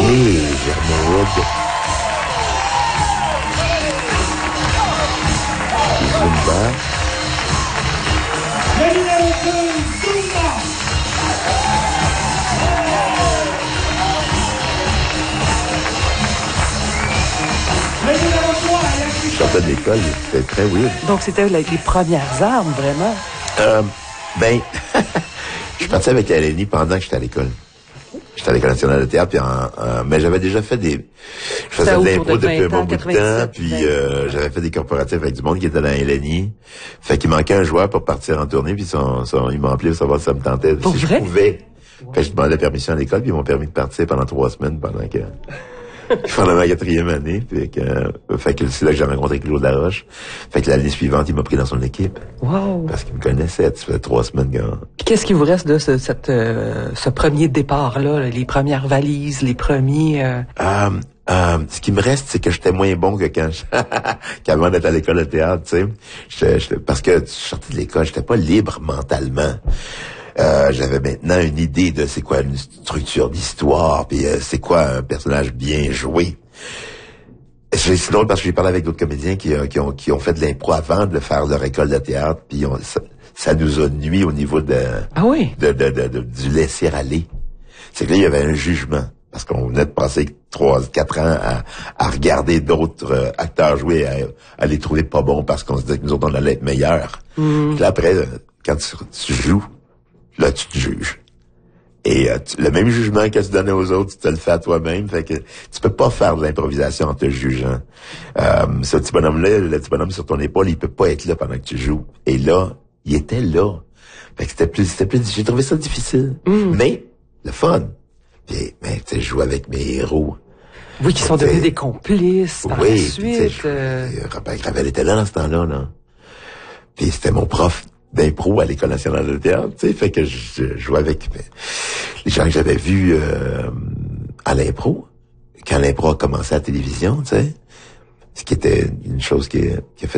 Germain Wood. Zumba. Je sortais de l'école, c'était très weird. Donc, c'était les premières armes, vraiment? Ben, je suis parti avec Eleni pendant que j'étais à l'école. J'étais à l'École nationale de théâtre, puis mais j'avais déjà fait je faisais de l'impro depuis un bon bout de temps, puis j'avais fait des corporatifs avec du monde qui était dans Eleni. Fait qu'il manquait un joueur pour partir en tournée, puis ils m'ont appelé pour savoir si ça me tentait, pour si vrai? je pouvais. Fait que je demandais permission à l'école, puis ils m'ont permis de partir pendant 3 semaines pendant ma 4e année. Fait que c'est là que j'ai rencontré Claude Laroche. Fait que l'année suivante, il m'a pris dans son équipe. Wow! Parce qu'il me connaissait. Ça fait 3 semaines Puis qu'est-ce qui vous reste de ce premier départ-là, les premières valises, les premiers... Ce qui me reste, c'est que j'étais moins bon que qu'avant d'être à l'école de théâtre, tu sais. Parce que je sortais de l'école, j'étais pas libre mentalement. J'avais maintenant une idée de c'est quoi une structure d'histoire, puis c'est quoi un personnage bien joué. C'est drôle parce que j'ai parlé avec d'autres comédiens qui ont fait de l'impro avant de faire leur école de théâtre, puis ça nous a nuit au niveau du laisser-aller. C'est que là, il y avait un jugement. Parce qu'on venait de passer 3-4 ans à regarder d'autres acteurs jouer, à les trouver pas bons parce qu'on se disait que nous autres, on allait être meilleurs. Puis là, après, quand tu joues, là, tu te juges. Et le même jugement que tu donnais aux autres, tu te le fais à toi-même. Fait que tu peux pas faire de l'improvisation en te jugeant. Ce petit bonhomme-là, le petit bonhomme sur ton épaule, il peut pas être là pendant que tu joues. Et là, il était là. Fait que c'était plus, j'ai trouvé ça difficile. Mais, le fun. Puis, mais tu sais, je joue avec mes héros. Oui, qui sont devenus des complices par la suite. Robert Gravel était là dans ce temps-là, là. Puis c'était mon prof d'impro à l'École nationale de théâtre, tu sais, fait que je jouais avec les gens que j'avais vus à l'impro, quand l'impro a commencé à la télévision, tu sais, ce qui était une chose qui a fait